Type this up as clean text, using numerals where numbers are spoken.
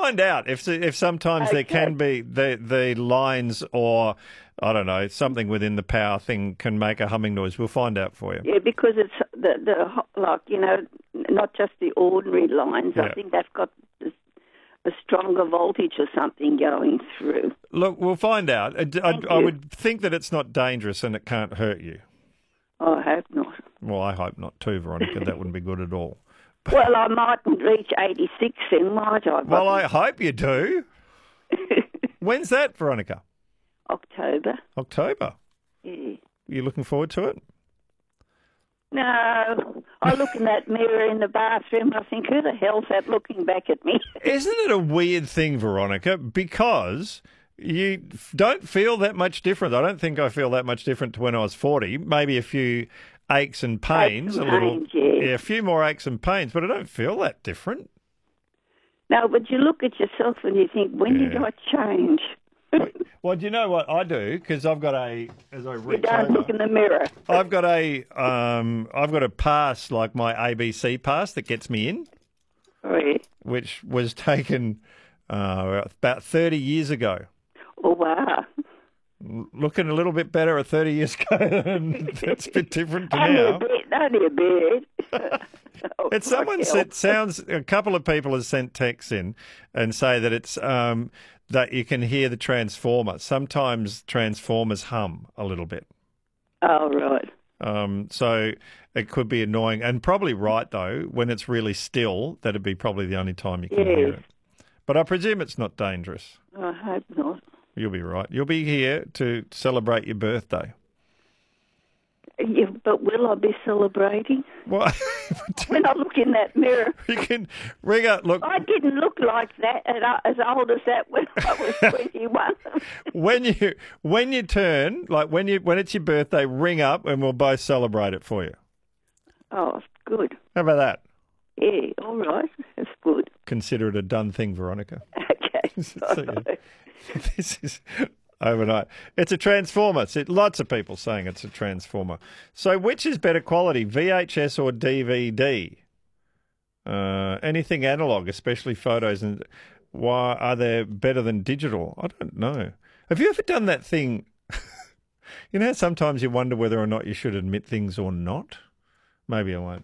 find out if sometimes there can be the lines or, I don't know, something within the power thing can make a humming noise. We'll find out for you. Yeah, because it's not just the ordinary lines. Yeah. I think they've got a stronger voltage or something going through. Look, we'll find out. I would think that it's not dangerous and it can't hurt you. I hope not. Well, I hope not too, Veronica. That wouldn't be good at all. Well, I mightn't reach 86 then, might I? Well, I hope you do. When's that, Veronica? October. October? Yeah. You looking forward to it? No. I look in that mirror in the bathroom and I think, who the hell's that looking back at me? Isn't it a weird thing, Veronica? Because you don't feel that much different. I don't think I feel that much different to when I was 40. Maybe a few aches and pains. A few more aches and pains, but I don't feel that different. No, but you look at yourself and you think, when did I change? Well, do you know what I do? Because I've got as I reach You don't look in the mirror. I've got a pass, like my ABC pass that gets me in. Oh, yeah. Which was taken about 30 years ago. Oh, wow. Looking a little bit better at 30 years ago. That's a bit different to only now. Only a bit. It's someone a couple of people have sent texts in and say that it's that you can hear the transformer. Sometimes transformers hum a little bit. Oh, right. So it could be annoying, and probably right though. When it's really still, that'd be probably the only time you can hear it. But I presume it's not dangerous. I hope not. You'll be right. You'll be here to celebrate your birthday. Yeah, but will I be celebrating? Well, when I look in that mirror, you can ring up. Look, I didn't look like that as old as that when I was 21. when you turn, like when it's your birthday, ring up and we'll both celebrate it for you. Oh, good. How about that? Yeah, all right. That's good. Consider it a done thing, Veronica. Okay. This is overnight. It's a transformer. Lots of people saying it's a transformer. So which is better quality, VHS or DVD? Anything analog, especially photos, and why are they better than digital? I don't know. Have you ever done that thing? You know, sometimes you wonder whether or not you should admit things or not. Maybe I won't.